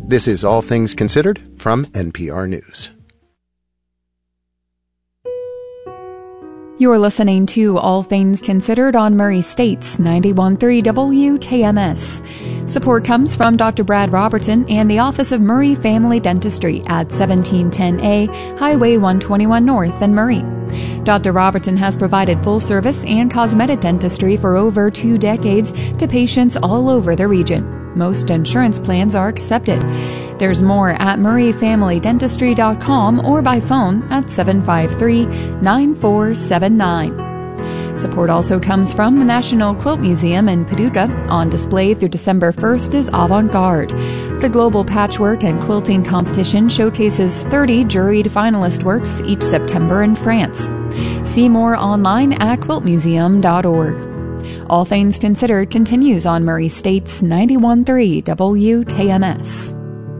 This is All Things Considered from NPR News. You're listening to All Things Considered on Murray State's 91.3 WKMS. Support comes from Dr. Brad Robertson and the Office of Murray Family Dentistry at 1710A Highway 121 North in Murray. Dr. Robertson has provided full-service and cosmetic dentistry for over 2 decades to patients all over the region. Most insurance plans are accepted. There's more at murrayfamilydentistry.com or by phone at 753-9479. Support also comes from the National Quilt Museum in Paducah. On display through December 1st is Avant-Garde. The global patchwork and quilting competition showcases 30 juried finalist works each September in France. See more online at quiltmuseum.org. All Things Considered continues on Murray State's 91.3 WKMS.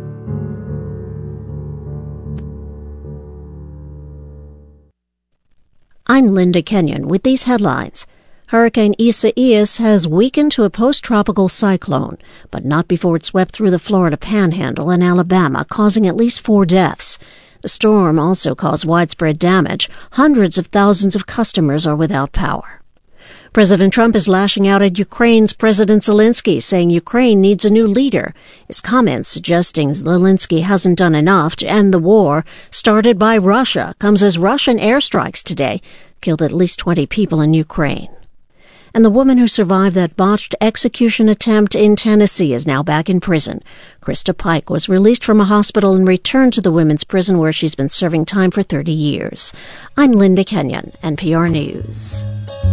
I'm Linda Kenyon with these headlines. Hurricane Isaias has weakened to a post-tropical cyclone, but not before it swept through the Florida Panhandle and Alabama, causing at least 4 deaths. The storm also caused widespread damage. Hundreds of thousands of customers are without power. President Trump is lashing out at Ukraine's President Zelensky, saying Ukraine needs a new leader. His comments suggesting Zelensky hasn't done enough to end the war started by Russia comes as Russian airstrikes today killed at least 20 people in Ukraine. And the woman who survived that botched execution attempt in Tennessee is now back in prison. Krista Pike was released from a hospital and returned to the women's prison where she's been serving time for 30 years. I'm Linda Kenyon, NPR News.